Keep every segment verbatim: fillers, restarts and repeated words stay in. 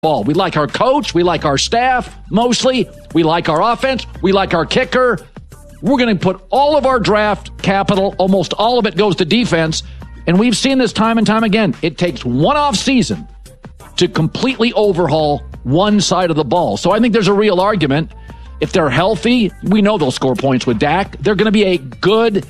ball. We like our coach. We like our staff, mostly. We like our offense. We like our kicker. We're going to put all of our draft capital, almost all of it goes to defense. And we've seen this time and time again. It takes one off season to completely overhaul one side of the ball. So I think there's a real argument. If they're healthy, we know they'll score points with Dak. They're going to be a good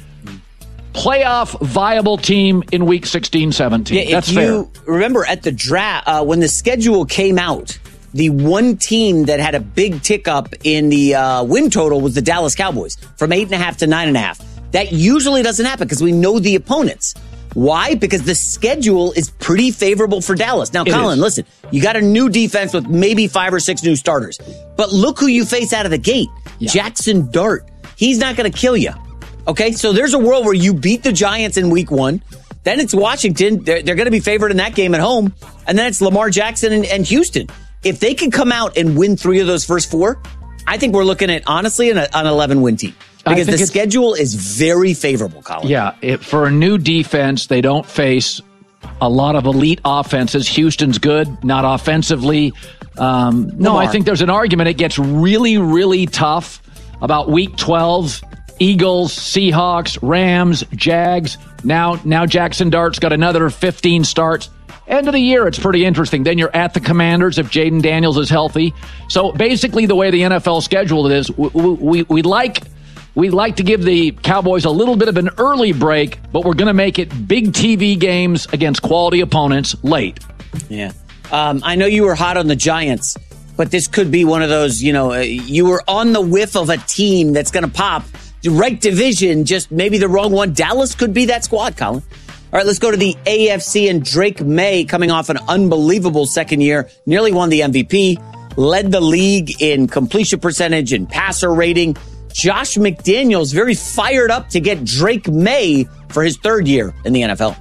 playoff viable team in week sixteen, seventeen. Yeah, That's if fair. You remember at the draft, uh, when the schedule came out, the one team that had a big tick up in the uh, win total was the Dallas Cowboys, from eight and a half to nine and a half. That usually doesn't happen because we know the opponents. Why? Because the schedule is pretty favorable for Dallas. Now, It Colin, is. listen, you got a new defense with maybe five or six new starters, but look who you face out of the gate. Yeah. Jackson Dart. He's not going to kill you. Okay, so there's a world where you beat the Giants in week one. Then it's Washington. They're, they're going to be favored in that game at home. And then it's Lamar Jackson and, and Houston. If they can come out and win three of those first four, I think we're looking at, honestly, an, an eleven-win team. Because the schedule is very favorable, Colin. Yeah, it, for a new defense, they don't face a lot of elite offenses. Houston's good, not offensively. Um, no, Lamar. I think there's an argument. It gets really, really tough about week twelve. Eagles, Seahawks, Rams, Jags. Now, now Jackson Dart's got another fifteen starts. End of the year, it's pretty interesting. Then you're at the Commanders if Jaden Daniels is healthy. So basically, the way the N F L scheduled it is, we, we, we like we like to give the Cowboys a little bit of an early break, but we're going to make it big T V games against quality opponents late. Yeah. Um, I know you were hot on the Giants, but this could be one of those, you know, uh, you were on the whiff of a team that's going to pop. The right division, just maybe the wrong one. Dallas could be that squad, Colin. All right, let's go to the A F C, and Drake May, coming off an unbelievable second year, nearly won the M V P, led the league in completion percentage and passer rating. Josh McDaniels very fired up to get Drake May for his third year in the N F L.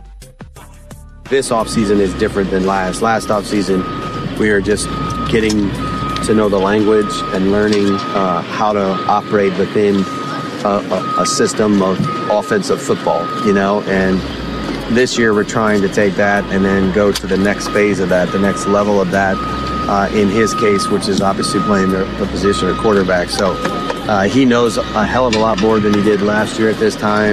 This offseason is different than last. Last offseason, we were just getting to know the language and learning uh, how to operate within A, a, a system of offensive football, you know, and this year we're trying to take that and then go to the next phase of that, the next level of that, uh, in his case, which is obviously playing the, the position of quarterback. So uh, he knows a hell of a lot more than he did last year at this time.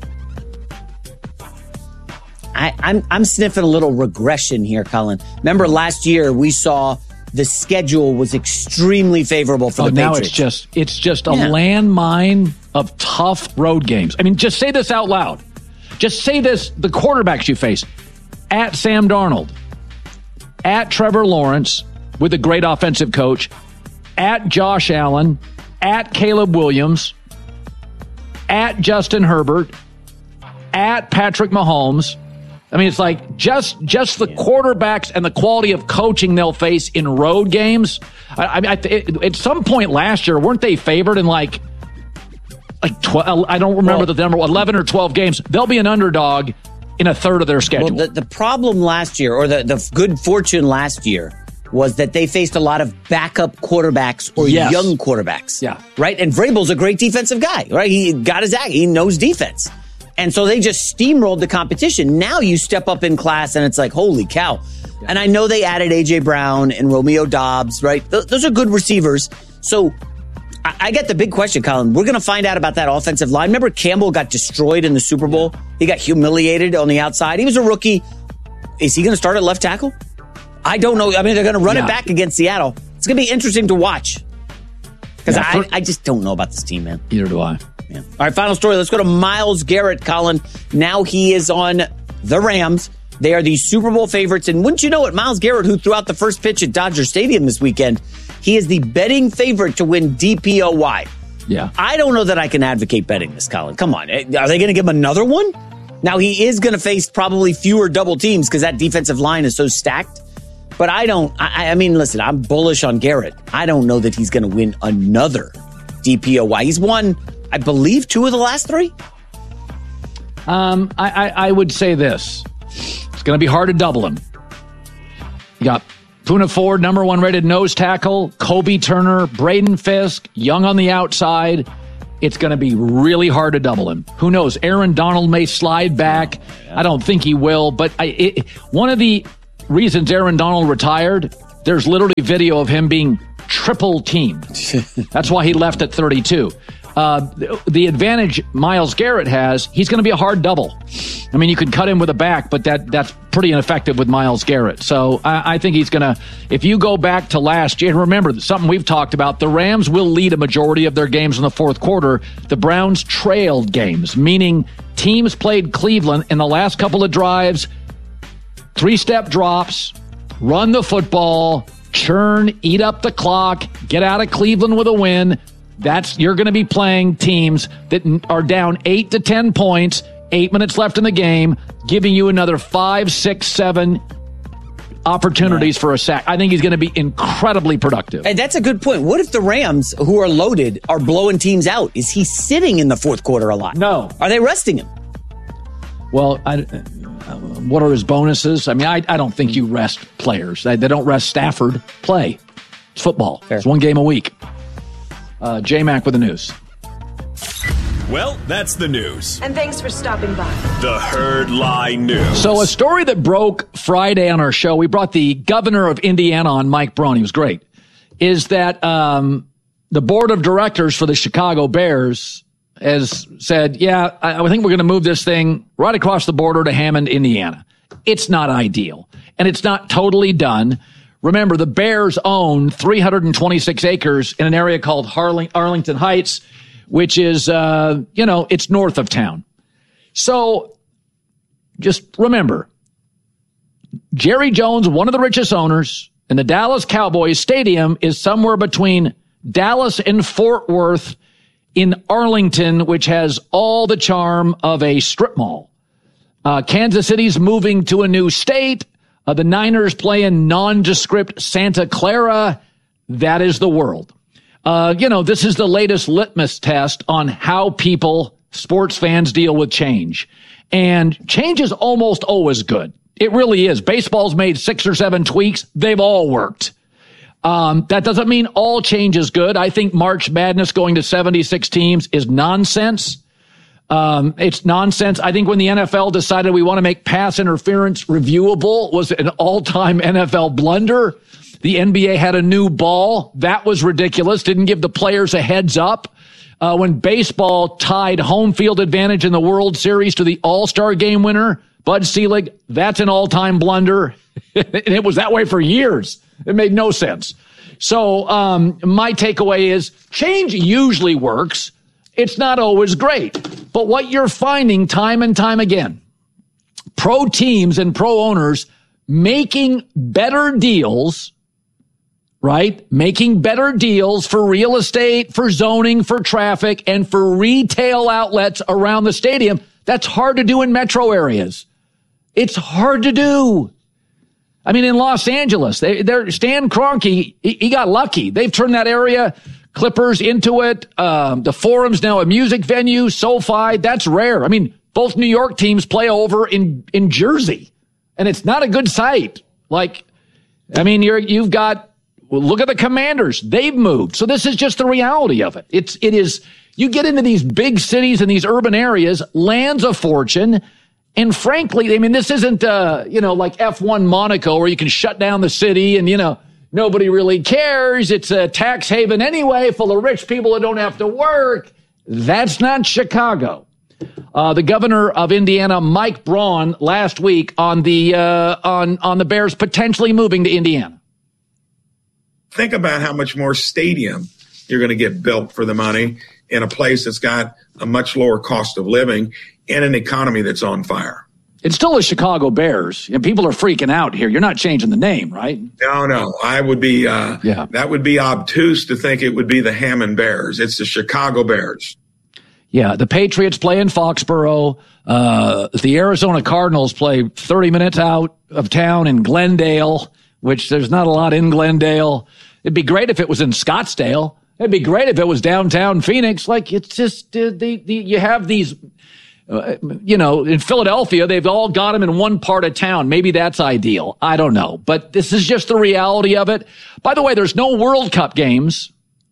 I, I'm, I'm sniffing a little regression here, Colin. Remember last year we saw the schedule was extremely favorable for Oh, the now Patriots. it's just it's just a Yeah. landmine of tough road games. I mean, just say this out loud. Just say this, the quarterbacks you face. At Sam Darnold. At Trevor Lawrence with a great offensive coach. At Josh Allen. At Caleb Williams. At Justin Herbert. At Patrick Mahomes. I mean, it's like just just the quarterbacks and the quality of coaching they'll face in road games. I, I mean, I, it, at some point last year, weren't they favored in like like twelve? I don't remember well, the number, eleven or twelve games. They'll be an underdog in a third of their schedule. Well, the, the problem last year, or the, the good fortune last year, was that they faced a lot of backup quarterbacks or Yes. young quarterbacks. Yeah. Right? And Vrabel's a great defensive guy, right? He got his act. He knows defense. And so they just steamrolled the competition. Now you step up in class and it's like, holy cow. Yeah. And I know they added A J Brown and Romeo Dobbs, right? Th- those are good receivers. So I, I get the big question, Colin. We're going to find out about that offensive line. Remember Campbell got destroyed in the Super Bowl? He got humiliated on the outside. He was a rookie. Is he going to start at left tackle? I don't know. I mean, they're going to run Yeah. it back against Seattle. It's going to be interesting to watch. Because Yeah, for- I, I just don't know about this team, man. Either do I. Yeah. All right, final story. Let's go to Myles Garrett, Colin. Now he is on the Rams. They are the Super Bowl favorites. And wouldn't you know it, Myles Garrett, who threw out the first pitch at Dodger Stadium this weekend, he is the betting favorite to win D P O Y. Yeah. I don't know that I can advocate betting this, Colin. Come on. Are they going to give him another one? Now, he is going to face probably fewer double teams because that defensive line is so stacked. But I don't, I, I mean, listen, I'm bullish on Garrett. I don't know that he's going to win another D P O Y. He's won, I believe, two of the last three. Um, I, I, I would say this. It's going to be hard to double him. You got Poona Ford, number one rated nose tackle, Kobe Turner, Braden Fisk, young on the outside. It's going to be really hard to double him. Who knows? Aaron Donald may slide back. I don't think he will. But I, it, one of the reasons Aaron Donald retired there's literally video of him being triple teamed. That's why he left at thirty-two. Uh, the, the advantage Myles Garrett has, he's going to be a hard double. I mean, you can cut him with a back, but that that's pretty ineffective with Myles Garrett. So I, I think he's going to, if you go back to last year, and remember something we've talked about, the Rams will lead a majority of their games in the fourth quarter. The Browns trailed games, meaning teams played Cleveland in the last couple of drives, three-step drops, run the football, churn, eat up the clock, get out of Cleveland with a win. That's you're going to be playing teams that are down eight to ten points, eight minutes left in the game, giving you another five, six, seven opportunities for a sack. I think he's going to be incredibly productive. And that's a good point. What if the Rams, who are loaded, are blowing teams out? Is he sitting in the fourth quarter a lot? No. Are they resting him? Well, I, uh, what are his bonuses? I mean, I, I don't think you rest players. They, they don't rest Stafford. Play. It's football. Fair. It's one game a week. Uh, J-Mac with the news. Well, that's the news. And thanks for stopping by. The Herd Lie News. So a story that broke Friday on our show, we brought the governor of Indiana on, Mike Braun. He was great. Is that um, the board of directors for the Chicago Bears has said, yeah, I, I think we're going to move this thing right across the border to Hammond, Indiana. It's not ideal. And it's not totally done. Remember, the Bears own three hundred twenty-six acres in an area called Harling- Arlington Heights, which is, uh, you know, it's north of town. So just remember, Jerry Jones, one of the richest owners, and the Dallas Cowboys Stadium is somewhere between Dallas and Fort Worth in Arlington, which has all the charm of a strip mall. Uh, Kansas City's moving to a new state. Uh, the Niners play in nondescript Santa Clara. That is the world. Uh, you know, this is the latest litmus test on how people, sports fans, deal with change. And change is almost always good. It really is. Baseball's made six or seven tweaks. They've all worked. Um, that doesn't mean all change is good. I think March Madness going to seventy-six teams is nonsense. Um, it's nonsense. I think when the N F L decided we want to make pass interference reviewable was an all-time N F L blunder. The N B A had a new ball. That was ridiculous. Didn't give the players a heads up. Uh, when baseball tied home field advantage in the World Series to the All-Star game winner, Bud Selig, that's an all-time blunder. And it was that way for years. It made no sense. So um, my takeaway is change usually works. It's not always great. But what you're finding time and time again, pro teams and pro owners making better deals, right? Making better deals for real estate, for zoning, for traffic, and for retail outlets around the stadium. That's hard to do in metro areas. It's hard to do. I mean, in Los Angeles, they, they're Stan Kroenke, he, he got lucky. They've turned that area, Clippers, into it. Um, the Forum's now a music venue, SoFi. That's rare. I mean, both New York teams play over in, in Jersey, and it's not a good sight. Like, I mean, you're, you've got, well, look at the Commanders. They've moved. So this is just the reality of it. It's, it is, you get into these big cities and these urban areas, land's a fortune. And frankly, I mean, this isn't, uh, you know, like F one Monaco where you can shut down the city and, you know, nobody really cares. It's a tax haven anyway, full of rich people that don't have to work. That's not Chicago. Uh, the governor of Indiana, Mike Braun, last week on the uh, on on the Bears potentially moving to Indiana. Think about how much more stadium you're going to get built for the money in a place that's got a much lower cost of living in an economy that's on fire. It's still the Chicago Bears, and people are freaking out here. You're not changing the name, right? No, no. I would be, uh, yeah. That would be obtuse to think it would be the Hammond Bears. It's the Chicago Bears. Yeah, the Patriots play in Foxborough. Uh, the Arizona Cardinals play thirty minutes out of town in Glendale, which there's not a lot in Glendale. It'd be great if it was in Scottsdale. It'd be great if it was downtown Phoenix. Like, it's just, uh, the, the, you have these, uh, you know, in Philadelphia, they've all got them in one part of town. Maybe that's ideal. I don't know. But this is just the reality of it. By the way, there's no World Cup games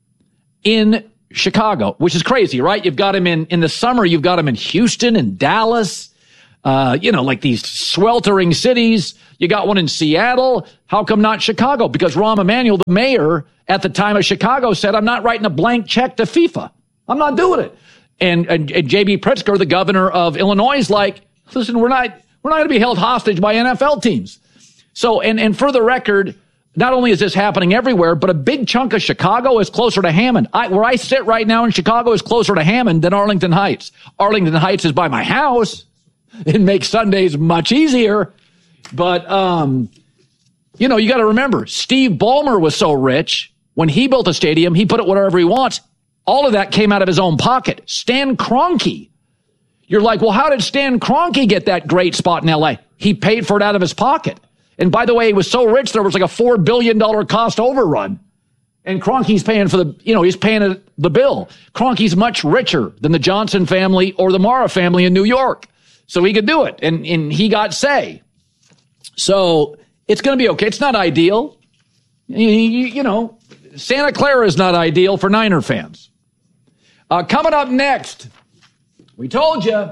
in Chicago, which is crazy, right? You've got them in, in the summer, you've got them in Houston and Dallas. Uh, you know, like these sweltering cities. You got one in Seattle. How come not Chicago? Because Rahm Emanuel, the mayor at the time of Chicago, said, I'm not writing a blank check to FIFA. I'm not doing it. And, and, and J B Pritzker, the governor of Illinois, is like, listen, we're not we're not going to be held hostage by N F L teams. So, and, and for the record, not only is this happening everywhere, but a big chunk of Chicago is closer to Hammond. I, where I sit right now in Chicago is closer to Hammond than Arlington Heights. Arlington Heights is by my house. It makes Sundays much easier. But, um, you know, you got to remember, Steve Ballmer was so rich. When he built a stadium, he put it wherever he wants. All of that came out of his own pocket. Stan Kroenke. You're like, well, how did Stan Kroenke get that great spot in L A? He paid for it out of his pocket. And by the way, he was so rich, there was like a four billion dollars cost overrun. And Kroenke's paying for the, you know, he's paying the bill. Kroenke's much richer than the Johnson family or the Mara family in New York. So he could do it, and, and he got say. So it's going to be okay. It's not ideal. You, you, you know, Santa Clara is not ideal for Niner fans. Uh, coming up next, we told you.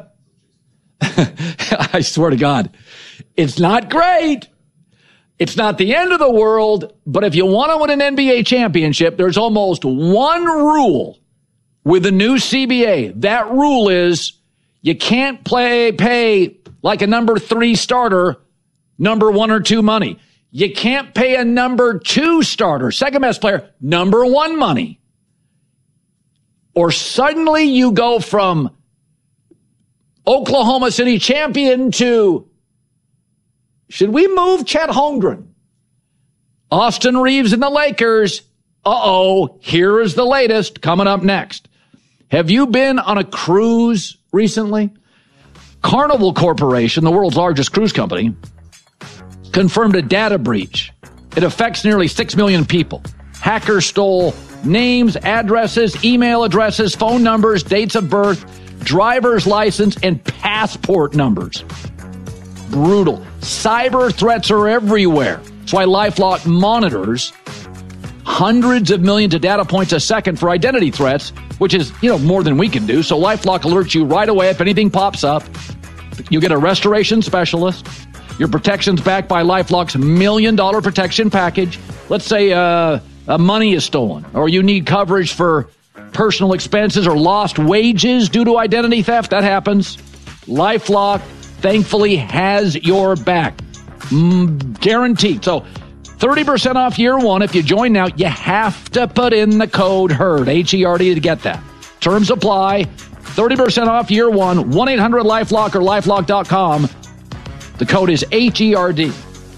I swear to God, it's not great. It's not the end of the world, but if you want to win an N B A championship, there's almost one rule with the new C B A. That rule is you can't play, pay like a number three starter, number one or two money. You can't pay a number two starter, second best player, number one money. Or suddenly you go from Oklahoma City champion to, should we move Chet Holmgren? Austin Reeves and the Lakers. Uh-oh, here is the latest coming up next. Have you been on a cruise recently? Carnival Corporation, the world's largest cruise company, confirmed a data breach. It affects nearly six million people. Hackers stole names, addresses, email addresses, phone numbers, dates of birth, driver's license, and passport numbers. Brutal. Cyber threats are everywhere. That's why LifeLock monitors hundreds of millions of data points a second for identity threats, which is, you know, more than we can do. So LifeLock alerts you right away if anything pops up. You get a restoration specialist. Your protection's backed by LifeLock's million dollar protection package. Let's say uh, uh, money is stolen, or you need coverage for personal expenses or lost wages due to identity theft. That happens. LifeLock thankfully has your back. Mm, guaranteed. So thirty percent off year one. If you join now, you have to put in the code HERD, H E R D, to get that. Terms apply. thirty percent off year one. one eight hundred LifeLock or LifeLock dot com. The code is H E R D.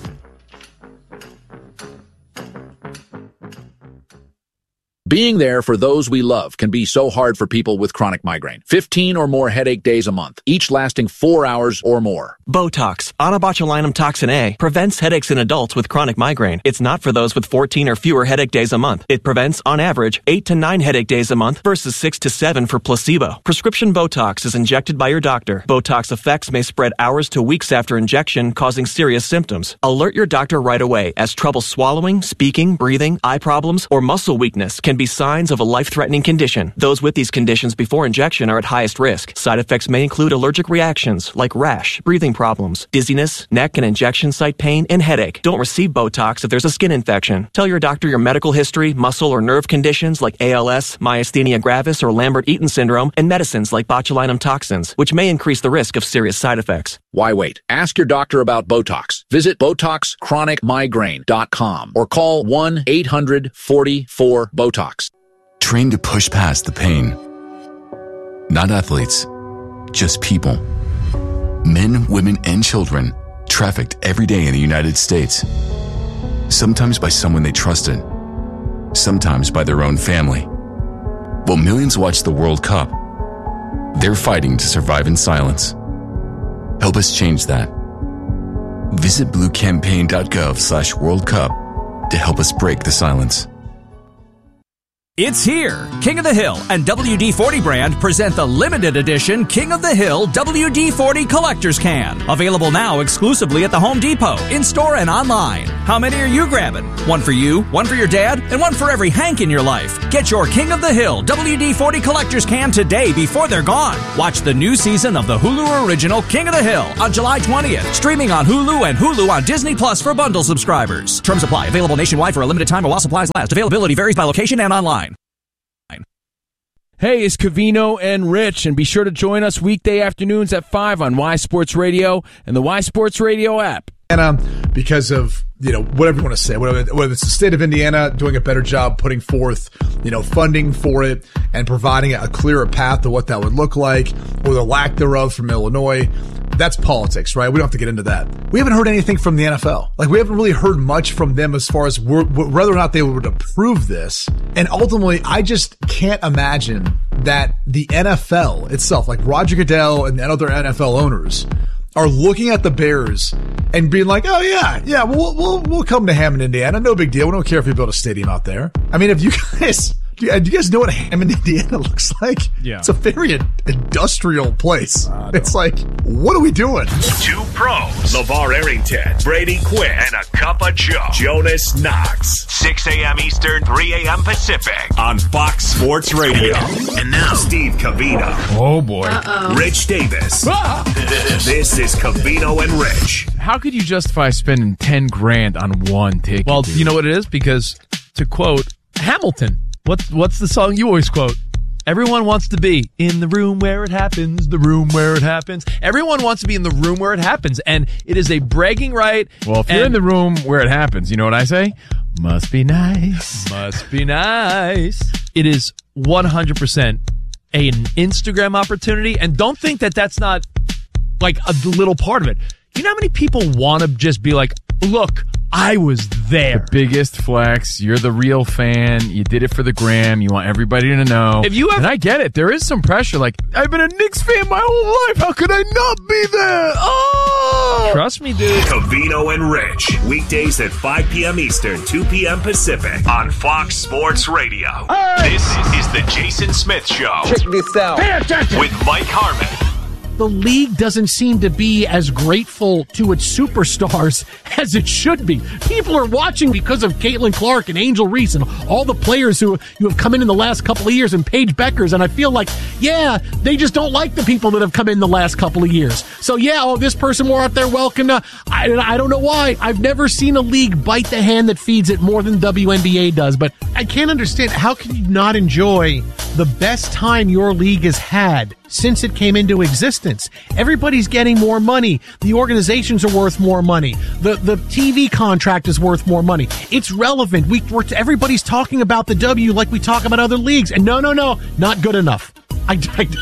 Being there for those we love can be so hard for people with chronic migraine. fifteen or more headache days a month, each lasting four hours or more. Botox, onabotulinum toxin A, prevents headaches in adults with chronic migraine. It's not for those with fourteen or fewer headache days a month. It prevents, on average, eight to nine headache days a month versus six to seven for placebo. Prescription Botox is injected by your doctor. Botox effects may spread hours to weeks after injection, causing serious symptoms. Alert your doctor right away, as trouble swallowing, speaking, breathing, eye problems, or muscle weakness can be signs of a life-threatening condition. Those with these conditions before injection are at highest risk. Side effects may include allergic reactions like rash, breathing problems, dizziness, neck and injection site pain, and headache. Don't receive Botox if there's a skin infection. Tell your doctor your medical history, muscle or nerve conditions like A L S, myasthenia gravis, or Lambert-Eaton syndrome, and medicines like botulinum toxins, which may increase the risk of serious side effects. Why wait? Ask your doctor about Botox. Visit Botox Chronic Migraine dot com or call one eight hundred forty-four BOTOX. Trained to push past the pain. Not athletes, just people. Men, women, and children trafficked every day in the United States. Sometimes by someone they trusted, sometimes by their own family. While millions watch the World Cup, they're fighting to survive in silence. Help us change that. Visit blue campaign dot gov slash World Cup to help us break the silence. It's here! King of the Hill and W D forty brand present the limited edition King of the Hill W D forty Collector's Can. Available now exclusively at the Home Depot, in-store and online. How many are you grabbing? One for you, one for your dad, and one for every Hank in your life. Get your King of the Hill W D forty collector's can today before they're gone. Watch the new season of the Hulu original King of the Hill on July twentieth. Streaming on Hulu and Hulu on Disney Plus for bundle subscribers. Terms apply. Available nationwide for a limited time while supplies last. Availability varies by location and online. Hey, it's Covino and Rich, and be sure to join us weekday afternoons at five on Y Sports Radio and the Y Sports Radio app. And um, because of, you know, whatever you want to say, whether, whether it's the state of Indiana doing a better job putting forth, you know, funding for it and providing a clearer path to what that would look like, or the lack thereof from Illinois, that's politics, right? We don't have to get into that. We haven't heard anything from the N F L. Like, we haven't really heard much from them as far as whether or not they would approve this. And ultimately, I just can't imagine that the N F L itself, like Roger Goodell and other N F L owners, are looking at the Bears and being like, oh, yeah, yeah, we'll, we'll, we'll come to Hammond, Indiana. No big deal. We don't care if you build a stadium out there. I mean, if you guys, do you, do you guys know what Hammond, Indiana looks like? Yeah. It's a very industrial place. It's like, what are we doing? Two pros, LeVar Arrington, Brady Quinn, and a cup of Joe, Jonas Knox. six a.m. Eastern, three a.m. Pacific on Fox Sports Radio. And now, Steve Covino. Oh, boy. Uh-oh. Rich Davis. Ah! This is Covino and Rich. How could you justify spending ten grand on one ticket? Well, dude? you know what it is? Because, to quote Hamilton, what's, what's the song you always quote? Everyone wants to be in the room where it happens, the room where it happens. Everyone wants to be in the room where it happens, and it is a bragging right. Well, if you're in the room where it happens, you know what I say? Must be nice. Must be nice. It is one hundred percent an Instagram opportunity, and don't think that that's not like a little part of it. You know how many people want to just be like, look, I was there. The biggest flex. You're the real fan. You did it for the gram. You want everybody to know. If you have, and I get it. There is some pressure. Like, I've been a Knicks fan my whole life. How could I not be there? Oh! Trust me, dude. Covino and Rich. Weekdays at five p.m. Eastern, two p.m. Pacific on Fox Sports Radio. Hey! This is the Jason Smith Show. Check this out. Pay attention. With Mike Harmon. The league doesn't seem to be as grateful to its superstars as it should be. People are watching because of Caitlin Clark and Angel Reese and all the players who, who have come in in the last couple of years, and Paige Beckers, and I feel like, yeah, they just don't like the people that have come in the last couple of years. So, yeah, oh, this person more out there welcome to, I, I don't know why. I've never seen a league bite the hand that feeds it more than W N B A does, but I can't understand, how can you not enjoy the best time your league has had since it came into existence? Everybody's getting more money. The organizations are worth more money. The the T V contract is worth more money. It's relevant. We we're, everybody's talking about the W like we talk about other leagues. And no, no, no, not good enough. I,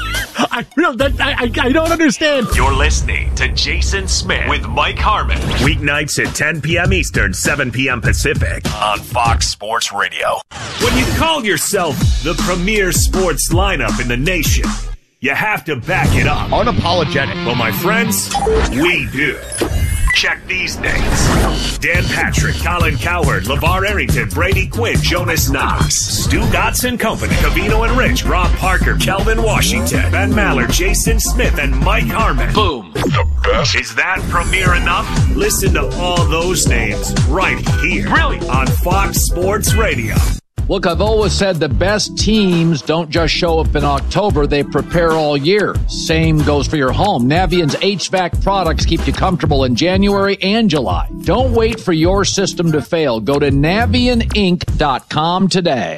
I, I, real, that, I, I don't understand. You're listening to Jason Smith with Mike Harmon. Weeknights at ten p.m. Eastern, seven p.m. Pacific on Fox Sports Radio. When you call yourself the premier sports lineup in the nation, you have to back it up. Unapologetic. Well, my friends, we do. Check these names: Dan Patrick, Colin Cowherd, LeVar Arrington, Brady Quinn, Jonas Knox, Stu Dotson Company, Covino and Rich, Rob Parker, Kelvin Washington, Ben Maller, Jason Smith, and Mike Harmon. Boom. The best. Is that premier enough? Listen to all those names right here. Really? On Fox Sports Radio. Look, I've always said the best teams don't just show up in October, they prepare all year. Same goes for your home. Navient's H V A C products keep you comfortable in January and July. Don't wait for your system to fail. Go to Navient Inc dot com today.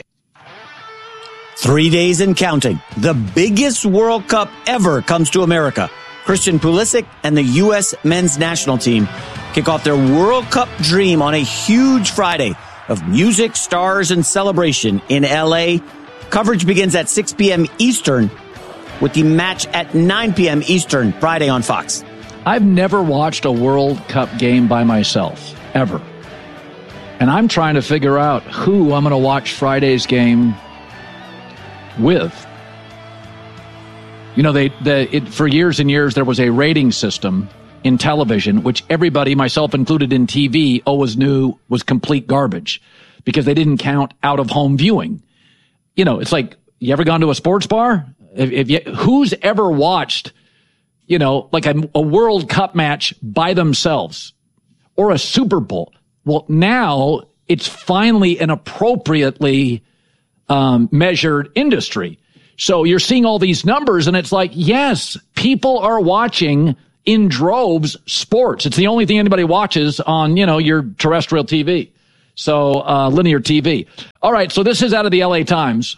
Three days and counting. The biggest World Cup ever comes to America. Christian Pulisic and the U S men's national team kick off their World Cup dream on a huge Friday of music, stars, and celebration in L A. Coverage begins at six p.m. Eastern with the match at nine p.m. Eastern Friday on Fox. I've never watched a World Cup game by myself, ever. And I'm trying to figure out who I'm going to watch Friday's game with. You know, they, the, it, for years and years, there was a rating system in television, which everybody, myself included in T V, always knew was complete garbage because they didn't count out of home viewing. You know, it's like, you ever gone to a sports bar? If, if you, who's ever watched, you know, like a, a World Cup match by themselves or a Super Bowl? Well, now it's finally an appropriately um, measured industry. So you're seeing all these numbers, and it's like, yes, people are watching in droves sports. It's the only thing anybody watches on, you know, your terrestrial T V. So uh, linear T V. All right, so this is out of the L A Times.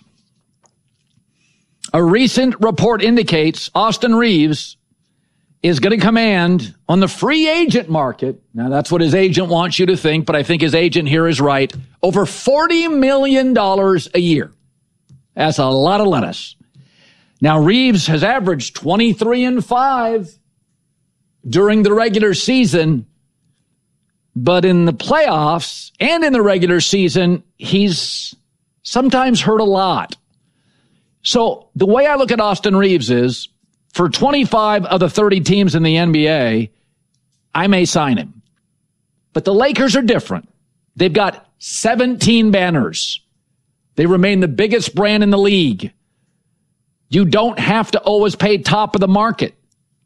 A recent report indicates Austin Reeves is going to command on the free agent market. Now, that's what his agent wants you to think, but I think his agent here is right. Over forty million dollars a year. That's a lot of lettuce. Now, Reeves has averaged twenty-three and five during the regular season, but in the playoffs and in the regular season, he's sometimes hurt a lot. So the way I look at Austin Reeves is, for twenty-five of the thirty teams in the N B A, I may sign him. But the Lakers are different. They've got seventeen banners. They remain the biggest brand in the league. You don't have to always pay top of the market.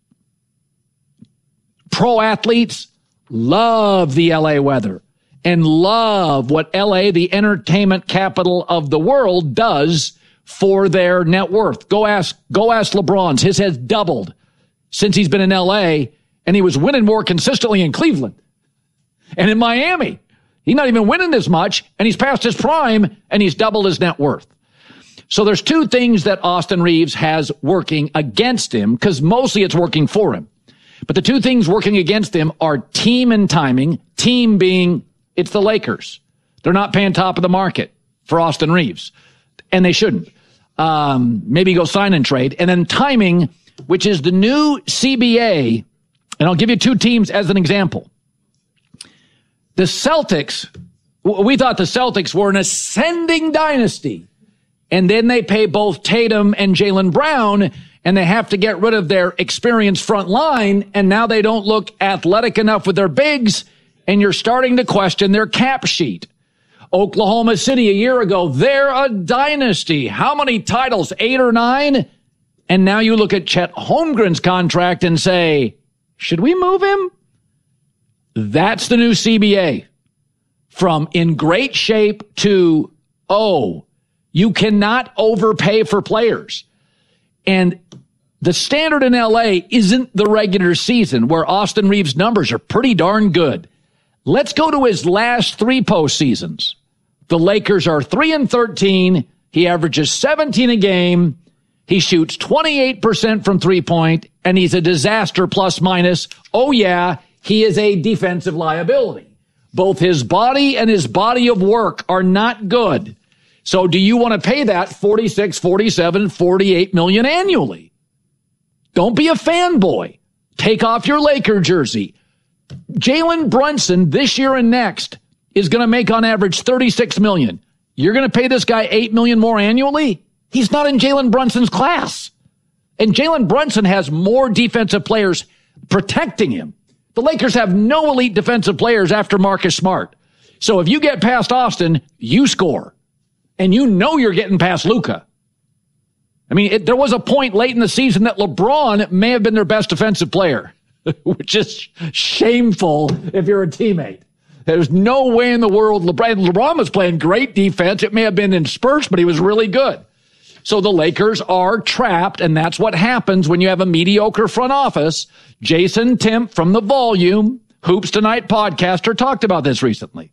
Pro athletes love the L A weather and love what L A, the entertainment capital of the world, does for their net worth. Go ask, go ask LeBron's. His has doubled since he's been in L A, and he was winning more consistently in Cleveland and in Miami. He's not even winning as much, and he's past his prime, and he's doubled his net worth. So there's two things that Austin Reeves has working against him, because mostly it's working for him. But the two things working against him are team and timing. Team being, it's the Lakers. They're not paying top of the market for Austin Reeves, and they shouldn't. Um, maybe go sign and trade. And then timing, which is the new C B A, and I'll give you two teams as an example. The Celtics, we thought the Celtics were an ascending dynasty, and then they pay both Tatum and Jaylen Brown, and they have to get rid of their experienced front line, and now they don't look athletic enough with their bigs, and you're starting to question their cap sheet. Oklahoma City a year ago, they're a dynasty. How many titles? Eight or nine? And now you look at Chet Holmgren's contract and say, should we move him? That's the new C B A. From in great shape to, oh, you cannot overpay for players. And the standard in L A isn't the regular season, where Austin Reeves' numbers are pretty darn good. Let's go to his last three postseasons. The Lakers are three and thirteen. He averages seventeen a game. He shoots twenty-eight percent from three-point, and he's a disaster plus minus. Oh, yeah, he is a defensive liability. Both his body and his body of work are not good. So do you want to pay that forty-six, forty-seven, forty-eight million annually? Don't be a fanboy. Take off your Laker jersey. Jalen Brunson this year and next is going to make on average thirty-six million. You're going to pay this guy eight million more annually? He's not in Jalen Brunson's class. And Jalen Brunson has more defensive players protecting him. The Lakers have no elite defensive players after Marcus Smart. So if you get past Austin, you score. And you know you're getting past Luka. I mean, it, there was a point late in the season that LeBron may have been their best defensive player, which is shameful if you're a teammate. There's no way in the world LeBron, LeBron was playing great defense. It may have been in spurts, but he was really good. So the Lakers are trapped, and that's what happens when you have a mediocre front office. Jason Timp from The Volume, Hoops Tonight podcaster, talked about this recently.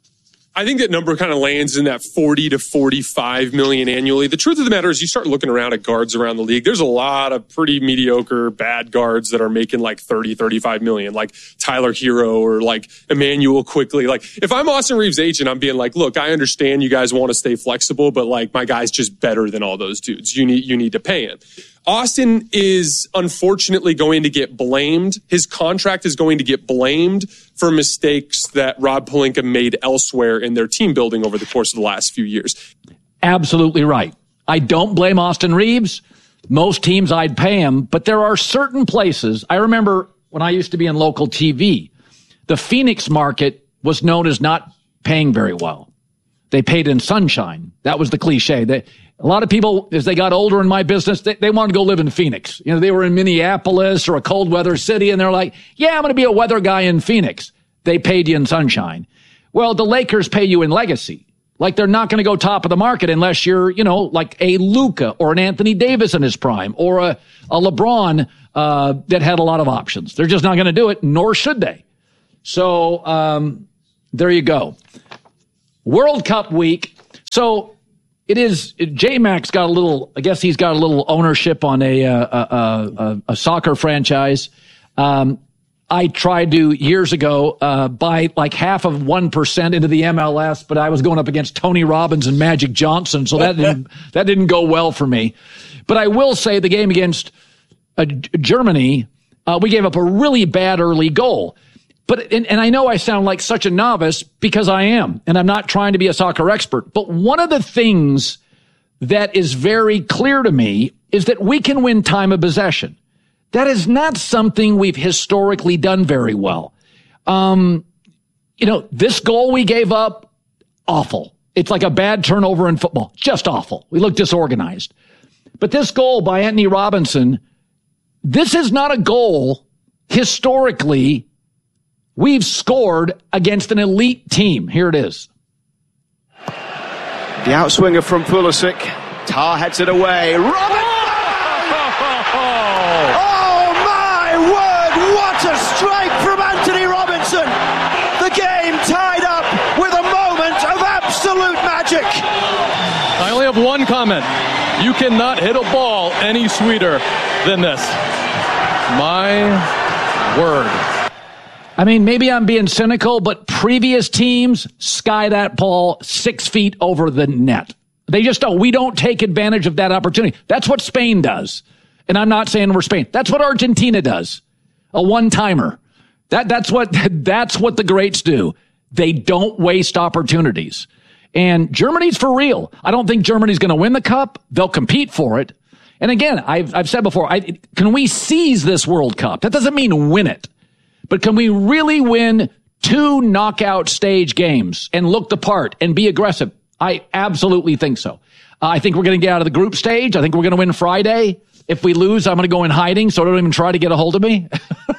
I think that number kind of lands in that forty to forty-five million annually. The truth of the matter is you start looking around at guards around the league. There's a lot of pretty mediocre, bad guards that are making like thirty, thirty-five million, like Tyler Hero or like Emmanuel Quickly. Like if I'm Austin Reeves' agent, I'm being like, look, I understand you guys want to stay flexible, but like my guy's just better than all those dudes. You need, you need to pay him. Austin is unfortunately going to get blamed. His contract is going to get blamed for mistakes that Rob Pelinka made elsewhere in their team building over the course of the last few years. Absolutely right. I don't blame Austin Reeves. Most teams I'd pay him, but there are certain places. I remember when I used to be in local T V, the Phoenix market was known as not paying very well. They paid in sunshine. That was the cliche. They, a lot of people, as they got older in my business, they, they wanted to go live in Phoenix. You know, they were in Minneapolis or a cold weather city, and they're like, yeah, I'm going to be a weather guy in Phoenix. They paid you in sunshine. Well, the Lakers pay you in legacy. Like, they're not going to go top of the market unless you're, you know, like a Luka or an Anthony Davis in his prime or a, a LeBron uh, that had a lot of options. They're just not going to do it, nor should they. So um, there you go. World Cup week. So it is, J-Mac's got a little, I guess he's got a little ownership on a, a, a, a, a soccer franchise. Um, I tried to, years ago, uh, buy like half of one percent into the M L S, but I was going up against Tony Robbins and Magic Johnson, so that didn't, that didn't go well for me. But I will say the game against uh, Germany, uh, we gave up a really bad early goal. But, and, and I know I sound like such a novice because I am, and I'm not trying to be a soccer expert. But one of the things that is very clear to me is that we can win time of possession. That is not something we've historically done very well. Um, you know, this goal we gave up, awful. It's like a bad turnover in football. Just awful. We look disorganized. But this goal by Anthony Robinson, this is not a goal historically we've scored against an elite team. Here it is. The outswinger from Pulisic. Tar heads it away. Robin! Oh my word! What a strike from Anthony Robinson! The game tied up with a moment of absolute magic. I only have one comment. You cannot hit a ball any sweeter than this. My word. I mean, maybe I'm being cynical, but previous teams sky that ball six feet over the net. They just don't. We don't take advantage of that opportunity. That's what Spain does. And I'm not saying we're Spain. That's what Argentina does. A one-timer. That, that's what, that's what the greats do. They don't waste opportunities. And Germany's for real. I don't think Germany's going to win the cup. They'll compete for it. And again, I've, I've said before, I, can we seize this World Cup? That doesn't mean win it. But can we really win two knockout stage games and look the part and be aggressive? I absolutely think so. Uh, I think we're going to get out of the group stage. I think we're going to win Friday. If we lose, I'm going to go in hiding, so don't even try to get a hold of me.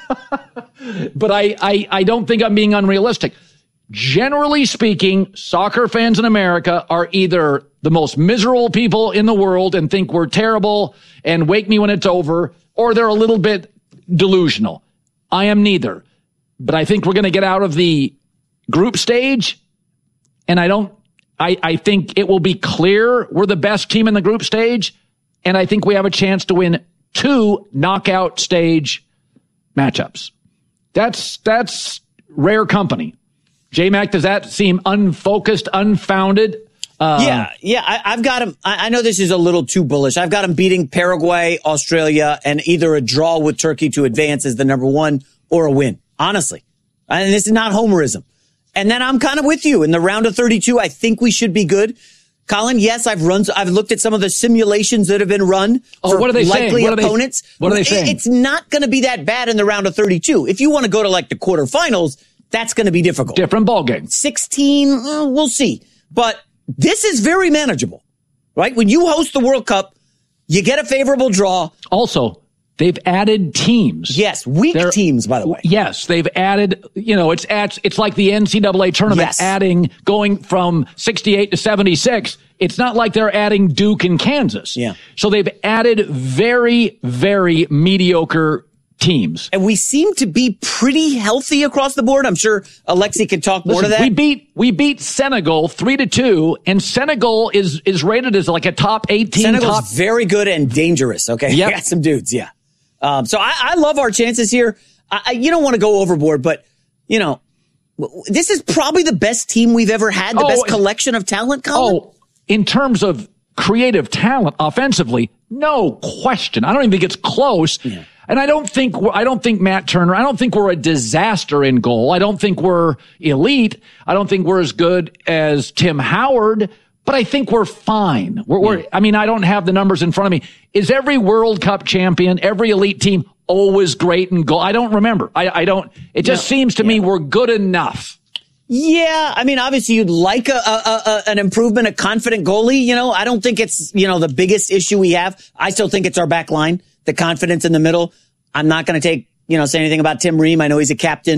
But I, I, I don't think I'm being unrealistic. Generally speaking, soccer fans in America are either the most miserable people in the world and think we're terrible and wake me when it's over, or they're a little bit delusional. I am neither. But I think we're going to get out of the group stage, and I don't, I, I think it will be clear we're the best team in the group stage, and I think we have a chance to win two knockout stage matchups. That's, that's rare company. J-Mac, does that seem unfocused, unfounded? Uh, yeah, yeah, I, I've got him. I, I know this is a little too bullish. I've got him beating Paraguay, Australia, and either a draw with Turkey to advance as the number one or a win, honestly. And this is not homerism. And then I'm kind of with you. In the round of thirty-two, I think we should be good. Colin, yes, I've run, I've looked at some of the simulations that have been run oh, for what are they likely saying? What opponents. Are they, what are they saying? It's not going to be that bad in the round of thirty-two. If you want to go to like the quarterfinals, that's going to be difficult. Different ball game. sixteen, uh, we'll see. But this is very manageable, right? When you host the World Cup, you get a favorable draw. Also, they've added teams. Yes, weak They're, teams, by the way. Yes, they've added, you know, it's it's, it's like the N C double A tournament yes. adding, going from sixty-eight to seventy-six. It's not like they're adding Duke and Kansas. Yeah. So they've added very, very mediocre teams. And we seem to be pretty healthy across the board. I'm sure Alexi can talk more Listen, to that. We beat, we beat Senegal three to two, and Senegal is, is rated as like a top eighteen. Senegal's top... very good and dangerous. Okay. Yep. Got some dudes. Yeah. Um, so I, I love our chances here. I, I, you don't want to go overboard, but you know, this is probably the best team we've ever had. The oh, best collection of talent, Colin. Oh, in terms of creative talent offensively, no question. I don't even think it's close. Yeah. And I don't think, I don't think Matt Turner, I don't think we're a disaster in goal. I don't think we're elite. I don't think we're as good as Tim Howard, but I think we're fine. We're, we're, I mean, I don't have the numbers in front of me. Is every World Cup champion, every elite team always great in goal? I don't remember. I, I don't, it just no. seems to yeah. me we're good enough. Yeah, I mean, obviously you'd like a, a, a an improvement, a confident goalie. You know, I don't think it's, you know, the biggest issue we have. I still think it's our back line, the confidence in the middle. I'm not going to take, you know, say anything about Tim Ream. I know he's a captain.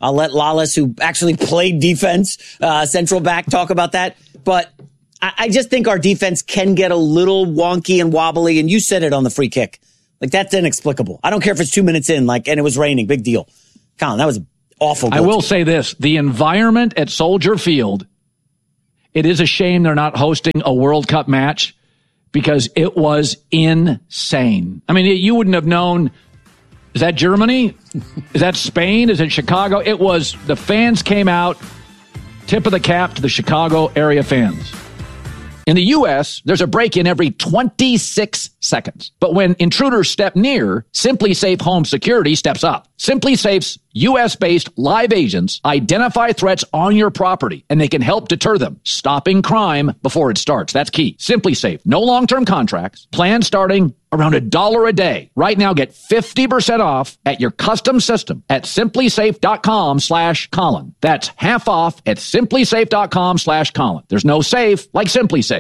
I'll let Lawless, who actually played defense, uh, central back, talk about that. But I, I just think our defense can get a little wonky and wobbly. And you said it on the free kick. Like, that's inexplicable. I don't care if it's two minutes in, like, and it was raining. Big deal. Colin, that was awful. I will say this. The environment at Soldier Field, it is a shame they're not hosting a World Cup match because it was insane. I mean, you wouldn't have known. Is that Germany? Is that Spain? Is it Chicago? It was, the fans came out, tip of the cap to the Chicago area fans. In the U S, there's a break-in every twenty-six seconds. But when intruders step near, SimpliSafe Home Security steps up. SimpliSafe's U S-based live agents identify threats on your property, and they can help deter them, stopping crime before it starts. That's key. SimpliSafe. No long-term contracts. Plans starting around a dollar a day. Right now, get fifty percent off at your custom system at simplysafe.com slash Colin. That's half off at simplysafe.com slash Colin. There's no safe like SimpliSafe.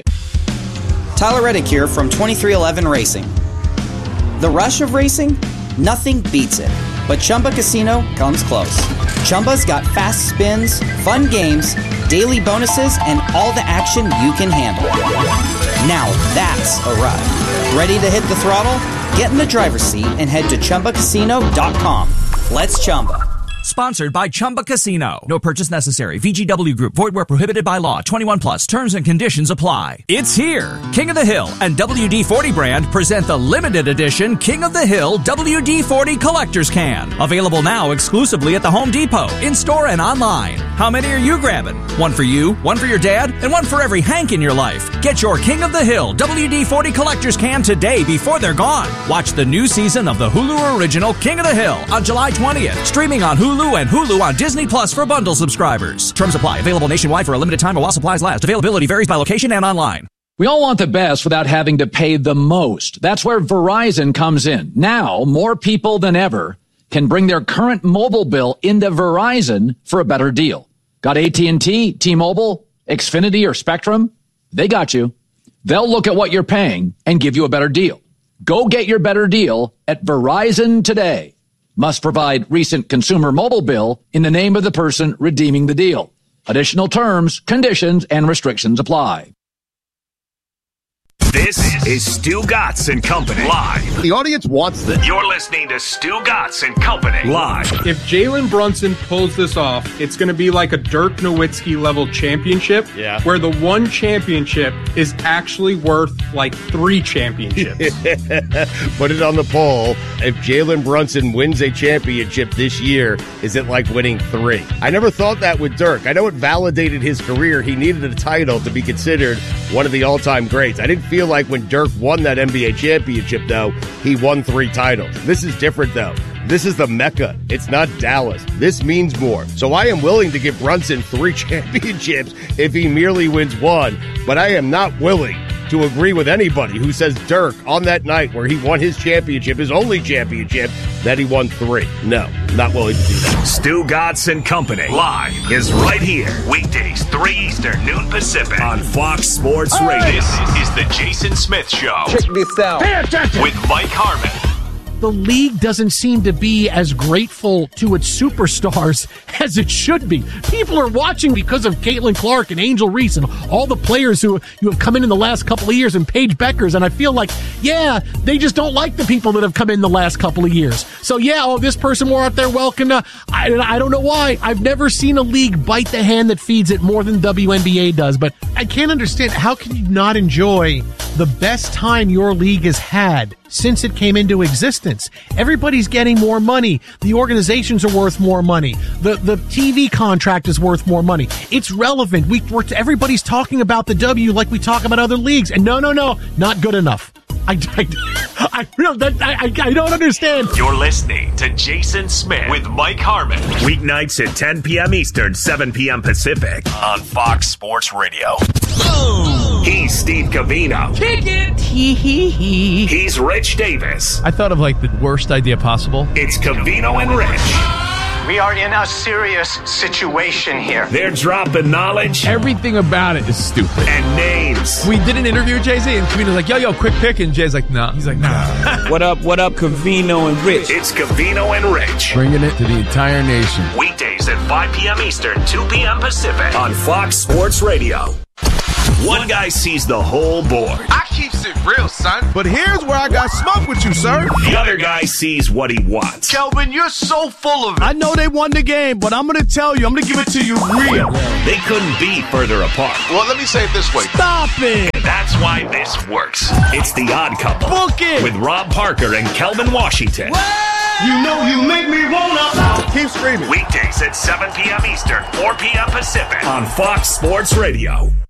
Tyler Reddick here from twenty-three eleven Racing. The rush of racing? Nothing beats it. But Chumba Casino comes close. Chumba's got fast spins, fun games, daily bonuses, and all the action you can handle. Now that's a ride. Ready to hit the throttle? Get in the driver's seat and head to Chumba Casino dot com. Let's Chumba. Sponsored by Chumba Casino. No purchase necessary. V G W Group. Void where prohibited by law. twenty-one plus. Terms and conditions apply. It's here. King of the Hill and W D forty brand present the limited edition King of the Hill W D forty Collector's Can. Available now exclusively at the Home Depot, in-store and online. How many are you grabbing? One for you, one for your dad, and one for every Hank in your life. Get your King of the Hill W D forty Collector's Can today before they're gone. Watch the new season of the Hulu original King of the Hill on July twentieth. Streaming on Hulu and Hulu on Disney Plus for bundle subscribers. Terms apply. Available nationwide for a limited time or while supplies last. Availability varies by location and online. We all want the best without having to pay the most. That's where Verizon comes in. Now, more people than ever can bring their current mobile bill into Verizon for a better deal. Got A T and T, T-Mobile, Xfinity, or Spectrum? They got you. They'll look at what you're paying and give you a better deal. Go get your better deal at Verizon today. Must provide recent consumer mobile bill in the name of the person redeeming the deal. Additional terms, conditions, and restrictions apply. This is Stu Gatz and Company live. The audience wants this. You're listening to Stu Gatz and Company live. If Jalen Brunson pulls this off, it's going to be like a Dirk Nowitzki level championship, yeah. where the one championship is actually worth like three championships. Put it on the poll. If Jalen Brunson wins a championship this year, is it like winning three? I never thought that with Dirk. I know it validated his career. He needed a title to be considered one of the all-time greats. I didn't feel like when Dirk won that N B A championship, though, he won three titles. This is different, though. This is the Mecca. It's not Dallas. This means more. So I am willing to give Brunson three championships if he merely wins one, but I am not willing to agree with anybody who says Dirk on that night where he won his championship, his only championship, that he won three. No, not willing to do that. Stu Gatz and Company live is right here. Weekdays, three Eastern, noon Pacific on Fox Sports Hey! Radio. This is the Jason Smith Show. Check this out. Pay attention. With Mike Harmon. The league doesn't seem to be as grateful to its superstars as it should be. People are watching because of Caitlin Clark and Angel Reese and all the players who, who have come in in the last couple of years, and Paige Beckers, and I feel like, yeah, they just don't like the people that have come in the last couple of years. So, yeah, oh, this person more out there welcome to, I, I don't know why. I've never seen a league bite the hand that feeds it more than W N B A does, but I can't understand, how can you not enjoy the best time your league has had since it came into existence? Everybody's getting more money. The organizations are worth more money. The the T V contract is worth more money. It's relevant. We we're, everybody's talking about the W like we talk about other leagues. And no, no, no, not good enough. I, I, I, I, I don't understand. You're listening to Jason Smith with Mike Harmon. Weeknights at ten p.m. Eastern, seven p.m. Pacific on Fox Sports Radio. Oh. He's Steve Covino. Kick it. He's Rich Davis. I thought of like the worst idea possible. It's Covino and Rich. We are in a serious situation here. They're dropping knowledge. Everything about it is stupid. And names. We did an interview with Jay-Z, and Cavino's like, yo, yo, quick pick, and Jay's like, nah. He's like, nah. What up, what up, Cavino and Rich? It's Cavino and Rich. Bringing it to the entire nation. Weekdays at five p.m. Eastern, two p.m. Pacific on Fox Sports Radio. One guy sees the whole board. I keeps it real, son. But here's where I got smoke with you, sir. The other guy sees what he wants. Kelvin, you're so full of it. I know they won the game, but I'm going to tell you, I'm going to give it to you real. They couldn't be further apart. Well, let me say it this way. Stop it. And that's why this works. It's The Odd Couple. Book it. With Rob Parker and Kelvin Washington. You know you make me wanna. Keep screaming. Weekdays at seven p.m. Eastern, four p.m. Pacific on Fox Sports Radio.